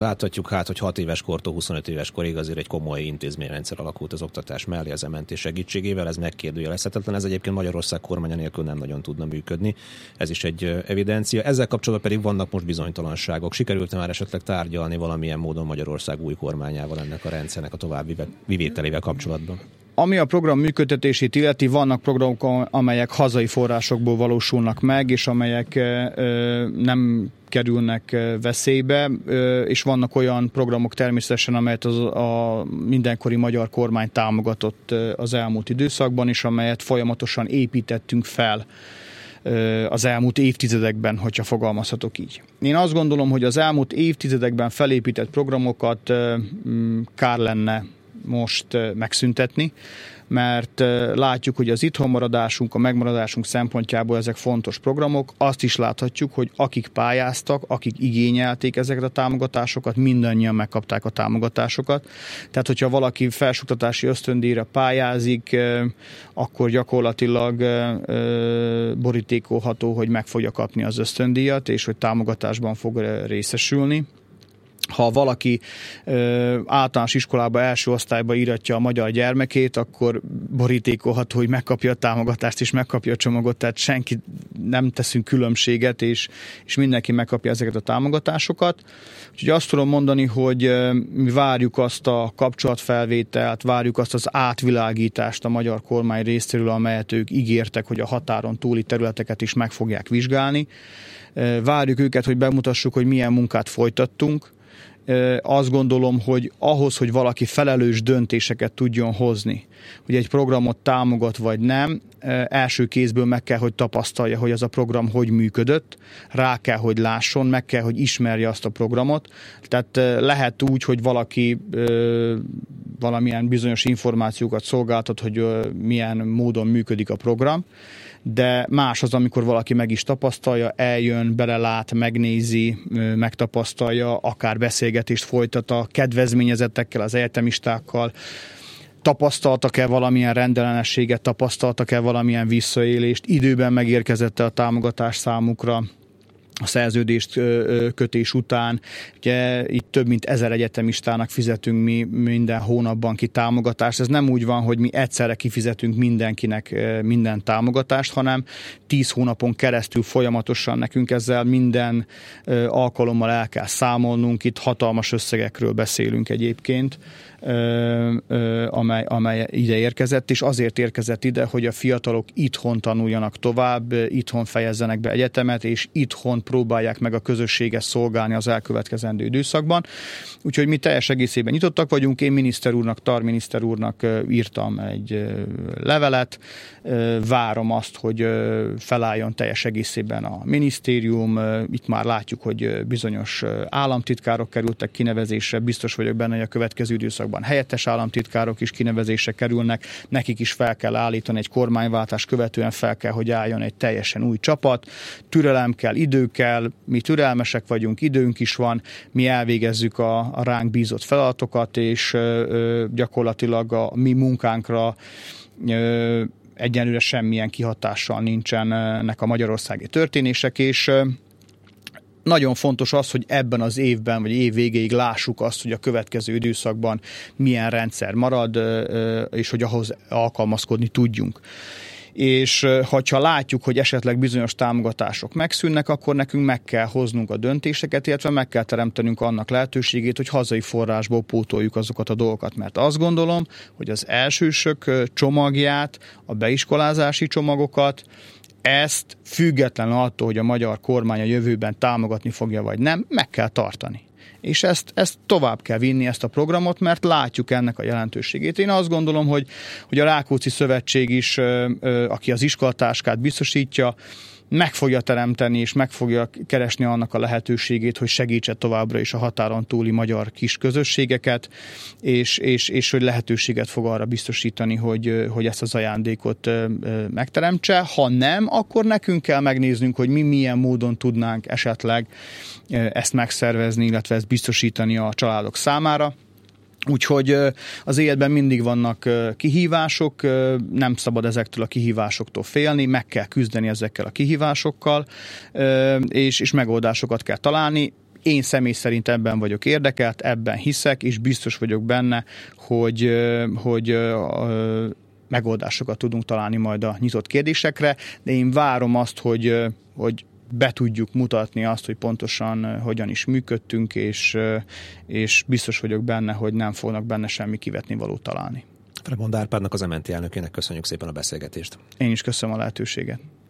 Láthatjuk hogy 6 éves kortól 25 éves korig azért egy komoly intézményrendszer alakult az oktatás mellé az MNT segítségével, ez megkérdőjelezhetetlen, ez egyébként Magyarország kormánya nélkül nem nagyon tudna működni, ez is egy evidencia. Ezzel kapcsolatban pedig vannak most bizonytalanságok. Sikerült már esetleg tárgyalni valamilyen módon Magyarország új kormányával ennek a rendszernek a további vivételével kapcsolatban? Ami a program működtetését illeti, vannak programok, amelyek hazai forrásokból valósulnak meg, és amelyek nem kerülnek veszélybe, és vannak olyan programok természetesen, amelyet a mindenkori magyar kormány támogatott az elmúlt időszakban, és amelyet folyamatosan építettünk fel az elmúlt évtizedekben, hogyha fogalmazhatok így. Én azt gondolom, hogy az elmúlt évtizedekben felépített programokat kár lenne most megszüntetni, mert látjuk, hogy az itthonmaradásunk, a megmaradásunk szempontjából ezek fontos programok. Azt is láthatjuk, hogy akik pályáztak, akik igényelték ezeket a támogatásokat, mindannyian megkapták a támogatásokat. Tehát, hogyha valaki felsőoktatási ösztöndíjra pályázik, akkor gyakorlatilag borítékolható, hogy meg fogja kapni az ösztöndíjat, és hogy támogatásban fog részesülni. Ha valaki általános iskolába első osztályba íratja a magyar gyermekét, akkor borítékolható, hogy megkapja a támogatást és megkapja a csomagot, tehát senki nem teszünk különbséget, és mindenki megkapja ezeket a támogatásokat. Úgyhogy azt tudom mondani, hogy mi várjuk azt a kapcsolatfelvételt, várjuk azt az átvilágítást a magyar kormány részéről, amelyet ők ígértek, hogy a határon túli területeket is meg fogják vizsgálni. Várjuk őket, hogy bemutassuk, hogy milyen munkát folytattunk. Azt gondolom, hogy ahhoz, hogy valaki felelős döntéseket tudjon hozni, hogy egy programot támogat vagy nem, első kézből meg kell, hogy tapasztalja, hogy az a program hogy működött, rá kell, hogy lásson, meg kell, hogy ismerje azt a programot. Tehát lehet úgy, hogy valaki valamilyen bizonyos információkat szolgáltat, hogy milyen módon működik a program, de más az, amikor valaki meg is tapasztalja, eljön, belelát, megnézi, megtapasztalja, akár beszélgetést folytat a kedvezményezettekkel, az egyetemistákkal, tapasztaltak-e valamilyen rendellenességet, tapasztaltak-e valamilyen visszaélést, időben megérkezett-e a támogatás számukra a szerződést kötés után. Ugye itt több mint 1000 egyetemistának fizetünk mi minden hónapban ki támogatást. Ez nem úgy van, hogy mi egyszerre kifizetünk mindenkinek minden támogatást, hanem 10 hónapon keresztül folyamatosan nekünk ezzel minden alkalommal el kell számolnunk. Itt hatalmas összegekről beszélünk egyébként, amely ide érkezett, és azért érkezett ide, hogy a fiatalok itthon tanuljanak tovább, itthon fejezzenek be egyetemet, és itthon próbálják meg a közösséget szolgálni az elkövetkezendő időszakban. Úgyhogy mi teljes egészében nyitottak vagyunk. Én Tar miniszter úrnak írtam egy levelet, várom azt, hogy felálljon teljes egészében a minisztérium. Itt már látjuk, hogy bizonyos államtitkárok kerültek kinevezésre, biztos vagyok benne, hogy a következő időszakban helyettes államtitkárok is kinevezésre kerülnek, nekik is fel kell állítani egy kormányváltás követően, fel kell, hogy álljon egy teljesen új csapat. Türelem kell, idő kell, mi türelmesek vagyunk, időnk is van, mi elvégezzük a ránk bízott feladatokat, és gyakorlatilag a mi munkánkra egyenlőre semmilyen kihatással nincsenek a magyarországi történések, és nagyon fontos az, hogy ebben az évben, vagy év végéig lássuk azt, hogy a következő időszakban milyen rendszer marad, és hogy ahhoz alkalmazkodni tudjunk. És ha látjuk, hogy esetleg bizonyos támogatások megszűnnek, akkor nekünk meg kell hoznunk a döntéseket, illetve meg kell teremtenünk annak lehetőségét, hogy hazai forrásból pótoljuk azokat a dolgokat. Mert azt gondolom, hogy az elsősök csomagját, a beiskolázási csomagokat, ezt független attól, hogy a magyar kormány a jövőben támogatni fogja vagy nem, meg kell tartani. És ezt tovább kell vinni, ezt a programot, mert látjuk ennek a jelentőségét. Én azt gondolom, hogy a Rákóczi Szövetség is, aki az iskolatáskát biztosítja, meg fogja teremteni és meg fogja keresni annak a lehetőségét, hogy segítse továbbra is a határon túli magyar kis közösségeket, és hogy lehetőséget fog arra biztosítani, hogy ezt az ajándékot megteremtse. Ha nem, akkor nekünk kell megnéznünk, hogy mi milyen módon tudnánk esetleg ezt megszervezni, illetve ezt biztosítani a családok számára. Úgyhogy az életben mindig vannak kihívások, nem szabad ezektől a kihívásoktól félni, meg kell küzdeni ezekkel a kihívásokkal, és megoldásokat kell találni. Én személy szerint ebben vagyok érdekelt, ebben hiszek, és biztos vagyok benne, hogy megoldásokat tudunk találni majd a nyitott kérdésekre, de én várom azt, hogy be tudjuk mutatni azt, hogy pontosan hogyan is működtünk, és biztos vagyok benne, hogy nem fognak benne semmi kivetnivalót találni. Fremond Árpádnak, az MNT elnökének köszönjük szépen a beszélgetést. Én is köszönöm a lehetőséget.